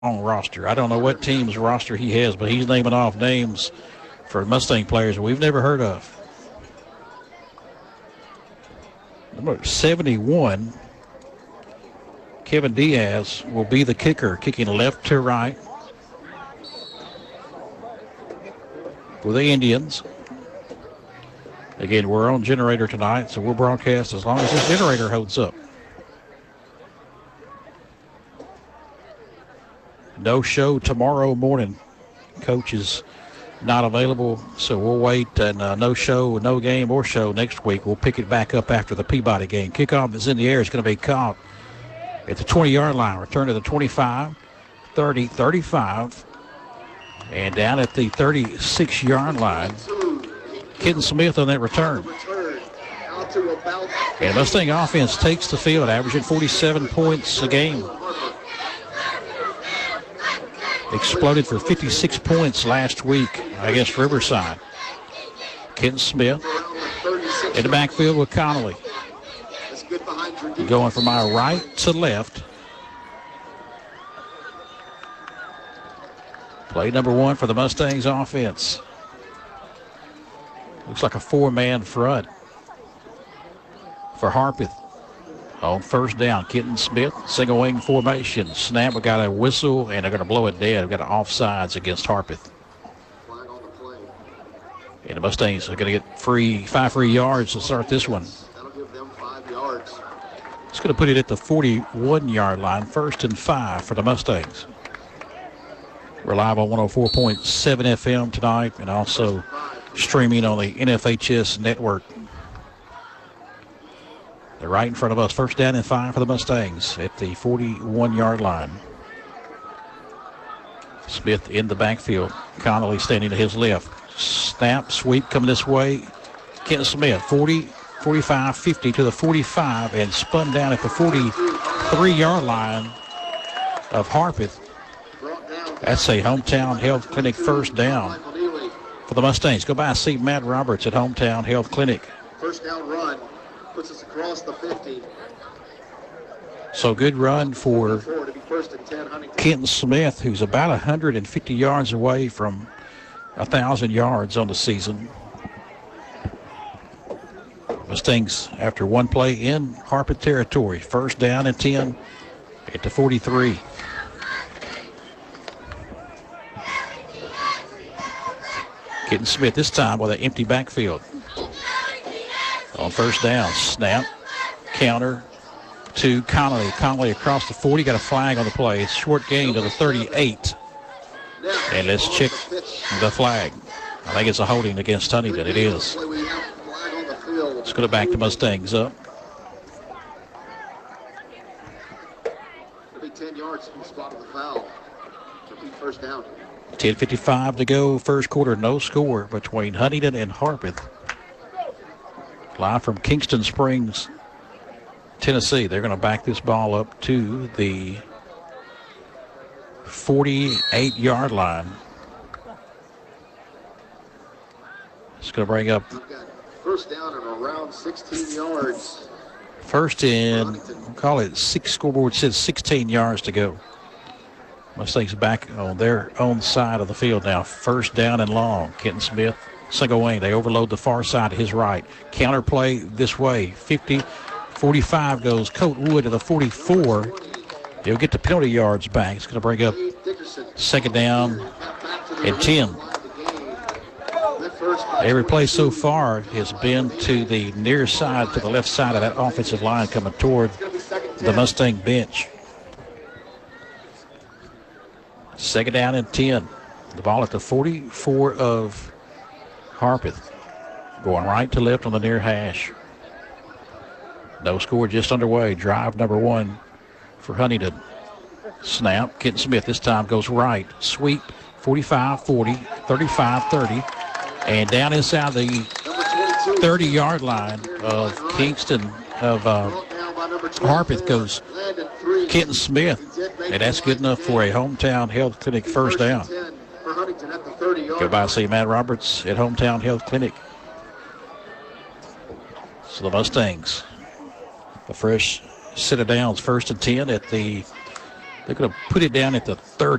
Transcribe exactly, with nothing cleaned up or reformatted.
roster. I don't know what team's roster he has, but he's naming off names for Mustang players we've never heard of. Number seventy-one, Kevin Diaz, will be the kicker, kicking left to right for the Indians. Again, we're on generator tonight, so we'll broadcast as long as this generator holds up. No show tomorrow morning. Coach is not available, so we'll wait. And uh, no show, no game or show next week. We'll pick it back up after the Peabody game. Kickoff is in the air. It's going to be caught at the twenty-yard line. Return to the twenty-five, thirty, thirty-five. And down at the thirty-six-yard line, Kenton Smith on that return. And Mustang offense takes the field, averaging forty-seven points a game. Exploded for fifty-six points last week against Riverside. Kenton Smith in the backfield with Connolly. Going from our right to left. Play number one for the Mustangs offense. Looks like a four-man front for Harpeth. On first down, Kenton Smith, single wing formation. Snap, we got a whistle, and they're going to blow it dead. We've got offsides against Harpeth. And the Mustangs are going to get free, five free yards to start this one. That'll give them five yards. It's going to put it at the forty-one-yard line, first and five for the Mustangs. We're live on one oh four point seven F M tonight and also streaming on the N F H S network. They're right in front of us. First down and five for the Mustangs at the forty-one-yard line. Smith in the backfield. Connolly standing to his left. Snap, sweep coming this way. Kenton Smith, forty, forty-five, fifty to the forty-five, and spun down at the forty-three-yard line of Harpeth. That's a Hometown Health Clinic first down for the Mustangs. Go by and see Matt Roberts at Hometown Health Clinic. First down run. Puts us across the fifty. So good run for Kenton Smith, who's about one hundred fifty yards away from one thousand yards on the season. Mustangs after one play in Harpeth territory. First down and ten at the forty-three. Kenton Smith this time with an empty backfield. On first down, snap, counter to Connolly. Connolly across the forty, got a flag on the play. It's short gain to the thirty-eight. And let's check the flag. I think it's a holding against Huntington. It is. Let's go back to Mustangs up. It'll be ten yards from the spot of the foul. Repeat first down. ten fifty-five to go, first quarter, no score between Huntington and Harpeth. Live from Kingston Springs, Tennessee. They're going to back this ball up to the forty-eight-yard line. It's going to bring up first down and around sixteen yards. First in, we'll call it six. Scoreboard says sixteen yards to go. Mustangs back on their own side of the field now. First down and long. Kenton Smith. Single wing. They overload the far side to his right. Counter play this way. fifty, forty-five goes Colt Wood to the forty-four. He'll get the penalty yards back. It's going to bring up second down and ten. Every play so far has been to the near side, to the left side of that offensive line coming toward the Mustang bench. Second down and ten. The ball at the forty-four of Harpeth, going right to left on the near hash. No score just underway. Drive number one for Huntington. Snap. Kenton Smith this time goes right. Sweep. forty-five forty, thirty-five thirty. And down inside the thirty-yard line of Kingston, of uh, Harpeth goes Kenton Smith. And that's good enough for a Hometown Health Clinic first down. Go by and see Matt Roberts at Hometown Health Clinic. So the Mustangs, a fresh set of downs, first and ten at the They're going to put it down at the thirty.